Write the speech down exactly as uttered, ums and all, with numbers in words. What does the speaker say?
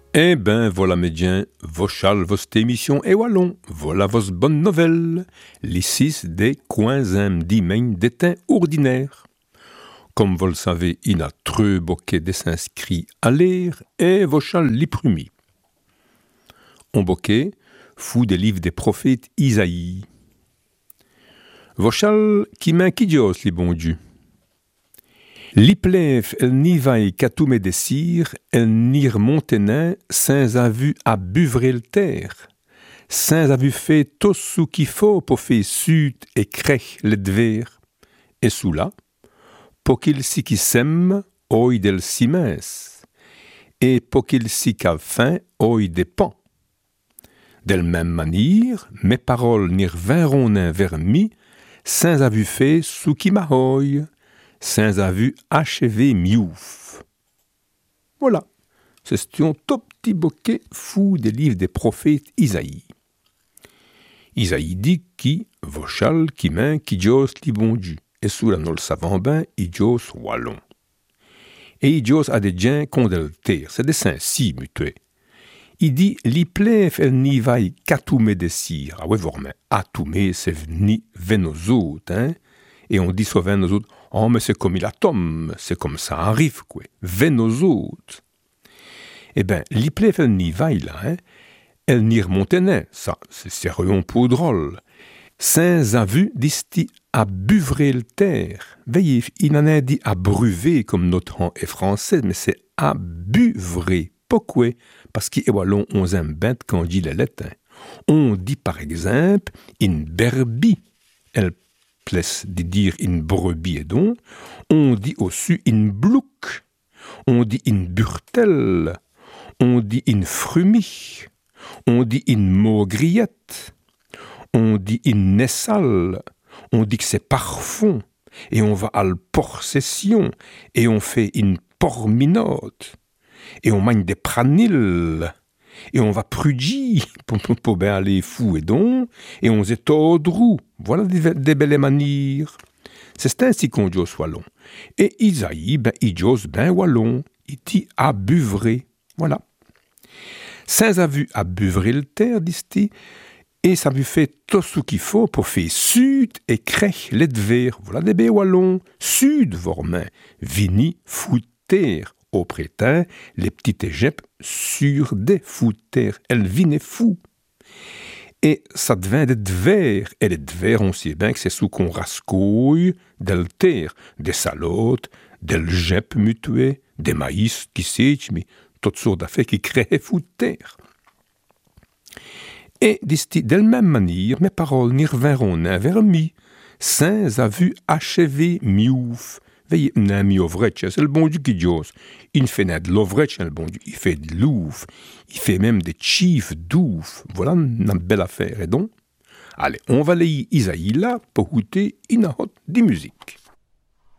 Eh ben, voilà médien, vos châles, vos émissions et wallon, voilà vos bonnes nouvelles, les six des coins im d'imaigne d'étain ordinaire. Comme vous le savez, il a treux boquet des s'inscrits à l'air et vos châles l'y prumi. On boquet, fou des livres des prophètes Isaïe. Vos châles qui m'inquidios, les bon Dieu. Li plève, el nivaille qu'atoumé des cires, el nir montenin, sans a vu à buvrer le terre, sans a vu fait tout ce qu'il faut pour faire sud et crech le dver, et sous là, pour qu'il si qui sème, oi del simens, et pour qu'il si qu'a faim, oi des pans. Del même manière, mes paroles n'ir vinront nain vers mi, sans a vu fait ce qui m'ahoy, sans a vu achever miouf. Voilà, c'est un tout petit bouquet fou des livres des prophètes Isaïe. Isaïe dit qui, vos châles qui main, qui jos li bon Dieu, et sous la nous le savant ben, i jos wallon. Et i jos a des gens condel-terre, c'est des saints si mutués. Il dit, li plève el ni vaille qu'atoumé des cires. Ah ouais, vraiment, atoumé, c'est veni venez autres, hein. Et on dit souvent aux autres, oh, mais c'est comme il atome, c'est comme ça arrive, quoi. Venez autres. Eh ben, li plève el ni vaille, là, hein. Elle n'y remontait, ça, c'est sérieux un peu drôle. Sans a vu, dit-il, à buvrer le terre. Veillez, il en a dit à bruver, comme notre nom est français, mais c'est à buvrer. Pourquoi? Parce qu'il wallon, on aime bien quand on dit les lettres. On dit par exemple, une berbie. Elle plaise de dire une brebis et donc. On dit aussi une blouc. On dit une burtelle. On dit une frumie. On dit une maugrillette. On dit une nessale. On dit que c'est parfum. Et on va à la possession. Et on fait une porminote. Et on mange des pranilles. Et on va prudie pour, pour, pour bien aller fou et donc. Et on zétodrou. Voilà des, des belles manières. C'est ainsi qu'on dit au wallon. Et Isaïe, ben, il dit ben wallon. Il dit à buvrer. Voilà. Sans a vu à buvrer le terre, dit-il, et ça lui fait tout ce qu'il faut pour faire sud et crech les dver. Voilà des baies wallons. Sud, vormain. Vini, fouter. Au prétin, les petites égeppes sur des foutères. Elles vinaient fou. Et ça devint des dver. Et les dver, on sait bien que c'est sous qu'on rascouille del terre. Des salotes, des geppes mutuées, des maïs, qui sait, mais toutes sortes d'affaires qui créent foutères. Et, dit-il, de la même manière, mes paroles n'y revinront nain vers mi, sans a vu achever miouf. Veillez, n'a mi ovretch, c'est le bon Dieu qui dit. Il fait n'a de l'ovretch, le bon Dieu. Il fait de l'ouf. Il fait même des chiffres d'ouf. Voilà une belle affaire. Et donc, allez, on va lire Isaïe là pour écouter une autre de musique.